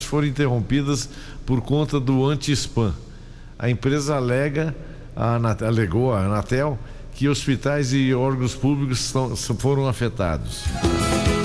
foram interrompidas por conta do anti-spam. A empresa alegou a Anatel que hospitais e órgãos públicos foram afetados.